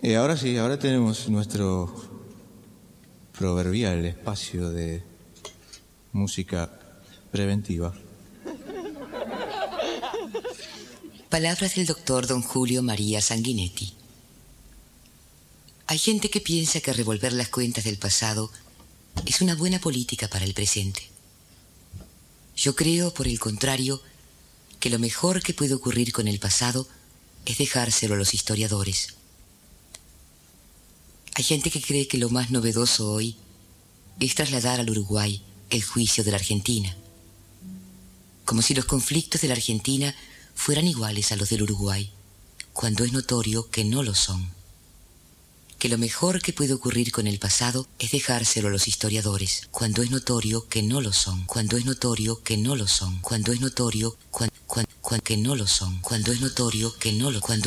Ahora sí, ahora tenemos nuestro proverbial espacio de música preventiva. Palabras del doctor don Julio María Sanguinetti. Hay gente que piensa que revolver las cuentas del pasado es una buena política para el presente. Yo creo, por el contrario, que lo mejor que puede ocurrir con el pasado es dejárselo a los historiadores. Hay gente que cree que lo más novedoso hoy es trasladar al Uruguay el juicio de la Argentina, como si los conflictos de la Argentina fueran iguales a los del Uruguay, cuando es notorio que no lo son. Que lo mejor que puede ocurrir con el pasado es dejárselo a los historiadores, cuando es notorio que no lo son, cuando es notorio que no lo son, cuando es notorio que no lo son, cuando es notorio que no lo, cuando